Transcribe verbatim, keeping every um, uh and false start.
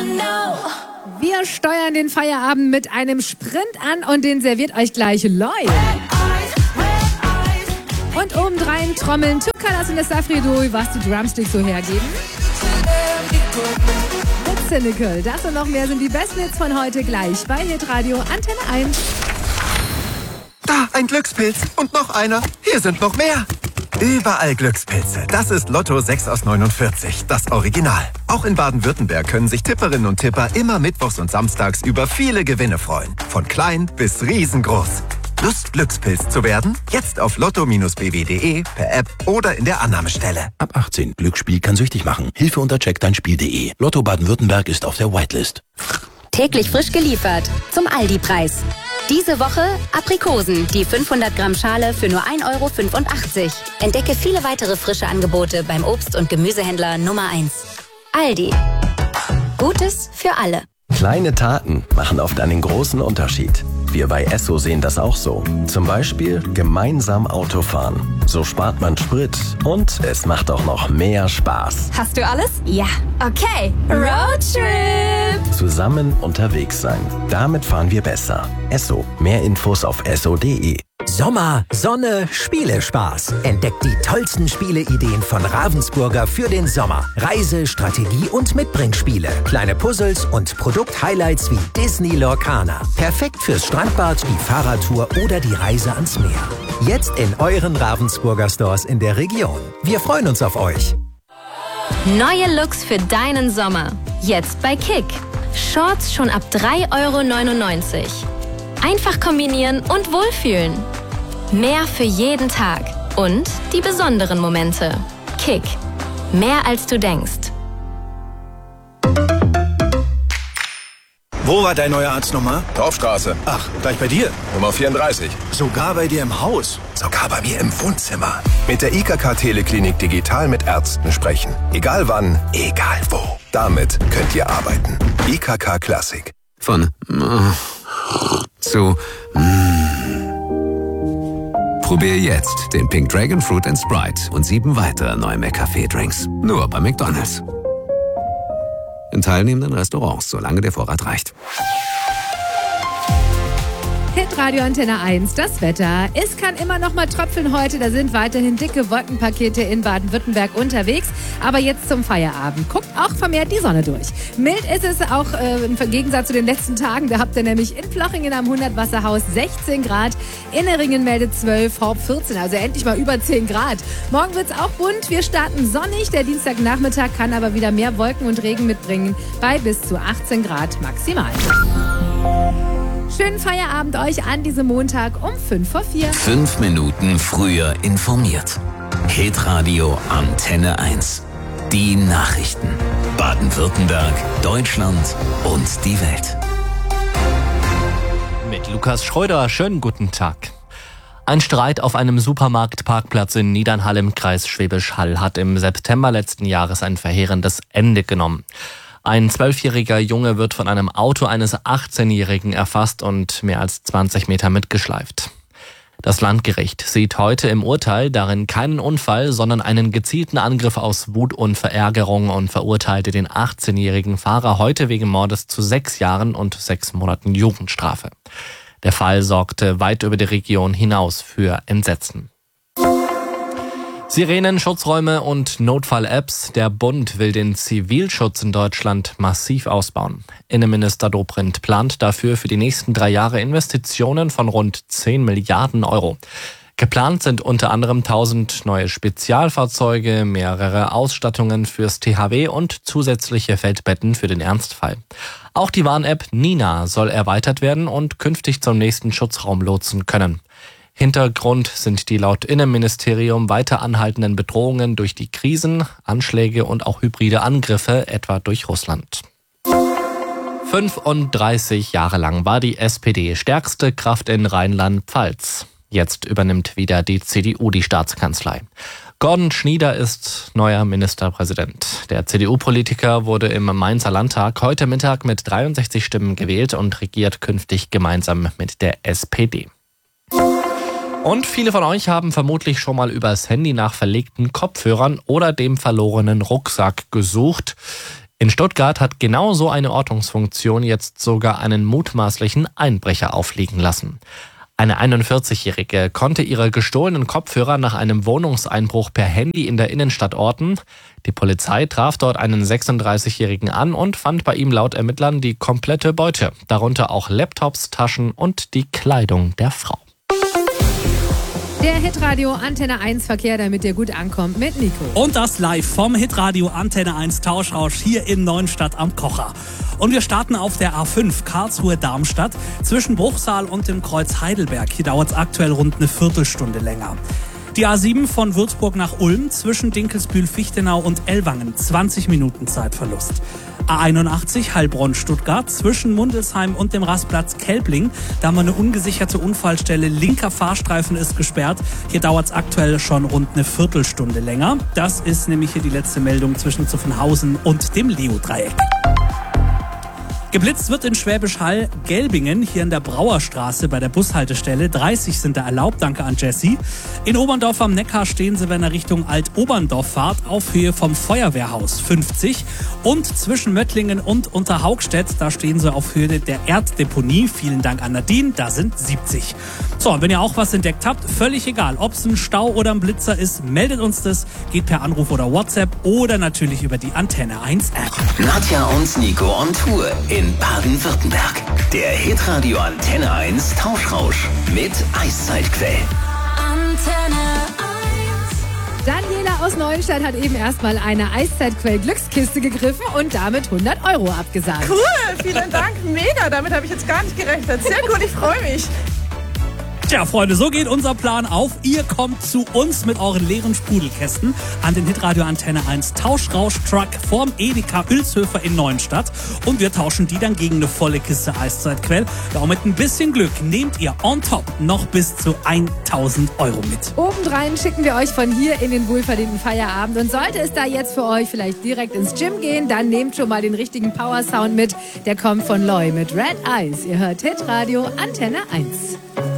Wir steuern den Feierabend mit einem Sprint an und den serviert euch gleich Lloyd. Und obendrein trommeln Tukalas und das Safri-Duo, was die Drumsticks so hergeben. Mit Cynical. Das und noch mehr sind die besten Hits von heute gleich bei Hitradio Antenne eins. Da, ein Glückspilz. Und noch einer. Hier sind noch mehr. Überall Glückspilze. Das ist Lotto sechs aus neunundvierzig, das Original. Auch in Baden-Württemberg können sich Tipperinnen und Tipper immer mittwochs und samstags über viele Gewinne freuen. Von klein bis riesengroß. Lust, Glückspilz zu werden? Jetzt auf lotto b w punkt de, per App oder in der Annahmestelle. Ab achtzehn. Glücksspiel kann süchtig machen. Hilfe unter check dein spiel punkt de. Lotto Baden-Württemberg ist auf der Whitelist. Täglich frisch geliefert. Zum Aldi-Preis. Diese Woche Aprikosen, die fünfhundert Gramm Schale für nur ein Euro fünfundachtzig. Entdecke viele weitere frische Angebote beim Obst- und Gemüsehändler Nummer eins. Aldi. Gutes für alle. Kleine Taten machen oft einen großen Unterschied. Wir bei Esso sehen das auch so. Zum Beispiel gemeinsam Auto fahren. So spart man Sprit und es macht auch noch mehr Spaß. Hast du alles? Ja. Okay. Roadtrip. Zusammen unterwegs sein. Damit fahren wir besser. Esso. Mehr Infos auf esso punkt de. Sommer, Sonne, Spielespaß. Entdeckt die tollsten Spieleideen von Ravensburger für den Sommer. Reise-, Strategie- und Mitbringspiele. Kleine Puzzles und Produkthighlights wie Disney Lorcaner. Perfekt fürs Strandbad, die Fahrradtour oder die Reise ans Meer. Jetzt in euren Ravensburger Stores in der Region. Wir freuen uns auf euch. Neue Looks für deinen Sommer. Jetzt bei Kick. Shorts schon ab drei Euro neunundneunzig. Einfach kombinieren und wohlfühlen. Mehr für jeden Tag. Und die besonderen Momente. Kick. Mehr als du denkst. Wo war dein neuer Arztnummer? Dorfstraße. Ach, gleich bei dir. Nummer vierunddreißig. Sogar bei dir im Haus. Sogar bei mir im Wohnzimmer. Mit der I K K Teleklinik digital mit Ärzten sprechen. Egal wann, egal wo. Damit könnt ihr arbeiten. I K K Klassik. Von zu Probier jetzt den Pink Dragon Fruit and Sprite und sieben weitere neue McCafé-Drinks. Nur bei McDonald's. In teilnehmenden Restaurants, solange der Vorrat reicht. Hitradio Antenne eins, das Wetter. Es kann immer noch mal tröpfeln heute. Da sind weiterhin dicke Wolkenpakete in Baden-Württemberg unterwegs. Aber jetzt zum Feierabend. Guckt auch vermehrt die Sonne durch. Mild ist es auch äh, im Gegensatz zu den letzten Tagen. Da habt ihr nämlich in Plochingen am hundert-Wasserhaus sechzehn Grad. Inneringen meldet zwölf, Horb vierzehn. Also endlich mal über zehn Grad. Morgen wird's auch bunt. Wir starten sonnig. Der Dienstagnachmittag kann aber wieder mehr Wolken und Regen mitbringen. Bei bis zu achtzehn Grad maximal. Schönen Feierabend euch an diesem Montag um fünf vor vier. Fünf Minuten früher informiert. Hitradio Antenne eins. Die Nachrichten. Baden-Württemberg, Deutschland und die Welt. Mit Lukas Schröder, schönen guten Tag. Ein Streit auf einem Supermarktparkplatz in Niedernhall im Kreis Schwäbisch Hall hat im September letzten Jahres ein verheerendes Ende genommen. Ein zwölfjähriger Junge wird von einem Auto eines achtzehnjährigen erfasst und mehr als zwanzig Meter mitgeschleift. Das Landgericht sieht heute im Urteil darin keinen Unfall, sondern einen gezielten Angriff aus Wut und Verärgerung und verurteilte den achtzehnjährigen Fahrer heute wegen Mordes zu sechs Jahren und sechs Monaten Jugendstrafe. Der Fall sorgte weit über die Region hinaus für Entsetzen. Sirenen, Schutzräume und Notfall-Apps. Der Bund will den Zivilschutz in Deutschland massiv ausbauen. Innenminister Dobrindt plant dafür für die nächsten drei Jahre Investitionen von rund zehn Milliarden Euro. Geplant sind unter anderem tausend neue Spezialfahrzeuge, mehrere Ausstattungen fürs T H W und zusätzliche Feldbetten für den Ernstfall. Auch die Warn-App Nina soll erweitert werden und künftig zum nächsten Schutzraum lotsen können. Hintergrund sind die laut Innenministerium weiter anhaltenden Bedrohungen durch die Krisen, Anschläge und auch hybride Angriffe, etwa durch Russland. fünfunddreißig Jahre lang war die S P D stärkste Kraft in Rheinland-Pfalz. Jetzt übernimmt wieder die C D U die Staatskanzlei. Gordon Schnieder ist neuer Ministerpräsident. Der C D U-Politiker wurde im Mainzer Landtag heute Mittag mit dreiundsechzig Stimmen gewählt und regiert künftig gemeinsam mit der S P D. Und viele von euch haben vermutlich schon mal übers Handy nach verlegten Kopfhörern oder dem verlorenen Rucksack gesucht. In Stuttgart hat genau so eine Ortungsfunktion jetzt sogar einen mutmaßlichen Einbrecher aufliegen lassen. Eine einundvierzigjährige konnte ihre gestohlenen Kopfhörer nach einem Wohnungseinbruch per Handy in der Innenstadt orten. Die Polizei traf dort einen sechsunddreißigjährigen an und fand bei ihm laut Ermittlern die komplette Beute, darunter auch Laptops, Taschen und die Kleidung der Frau. Der Hitradio Antenne eins Verkehr, damit ihr gut ankommt mit Nico. Und das live vom Hitradio Antenne eins Tauschrausch hier in Neuenstadt am Kocher. Und wir starten auf der A fünf Karlsruhe-Darmstadt zwischen Bruchsal und dem Kreuz Heidelberg. Hier dauert es aktuell rund eine Viertelstunde länger. Die A sieben von Würzburg nach Ulm zwischen Dinkelsbühl-Fichtenau und Ellwangen. zwanzig Minuten Zeitverlust. A einundachtzig Heilbronn-Stuttgart zwischen Mundelsheim und dem Rastplatz Kelbling. Da haben wir eine ungesicherte Unfallstelle. Linker Fahrstreifen ist gesperrt. Hier dauert es aktuell schon rund eine Viertelstunde länger. Das ist nämlich hier die letzte Meldung zwischen Zuffenhausen und dem Leo-Dreieck. Geblitzt wird in Schwäbisch Hall Gelbingen, hier in der Brauerstraße bei der Bushaltestelle. dreißig sind da erlaubt, danke an Jessie. In Oberndorf am Neckar stehen sie, wenn er Richtung Alt-Oberndorf fahrt, auf Höhe vom Feuerwehrhaus fünfzig. Und zwischen Möttlingen und Unterhaugstedt, da stehen sie auf Höhe der Erddeponie. Vielen Dank an Nadine, da sind siebzig. So, und wenn ihr auch was entdeckt habt, völlig egal, ob es ein Stau oder ein Blitzer ist, meldet uns das. Geht per Anruf oder WhatsApp oder natürlich über die Antenne eins App. Nadja und Nico on Tour in Baden-Württemberg. Der Hitradio Antenne eins Tauschrausch mit Eiszeitquell. Antenne eins. Daniela aus Neuenstadt hat eben erstmal eine Eiszeitquell-Glückskiste gegriffen und damit hundert Euro abgesagt. Cool, vielen Dank, mega, damit habe ich jetzt gar nicht gerechnet. Sehr gut, ich freue mich. Tja, Freunde, so geht unser Plan auf. Ihr kommt zu uns mit euren leeren Sprudelkästen an den Hitradio Antenne eins Tauschrausch-Truck vorm Edeka Hülshöfer in Neuenstadt. Und wir tauschen die dann gegen eine volle Kiste Eiszeitquell. Ja, und mit ein bisschen Glück nehmt ihr on top noch bis zu tausend Euro mit. Obendrein schicken wir euch von hier in den wohlverdienten Feierabend. Und sollte es da jetzt für euch vielleicht direkt ins Gym gehen, dann nehmt schon mal den richtigen Power-Sound mit. Der kommt von Loy mit Red Eyes. Ihr hört Hitradio Antenne eins.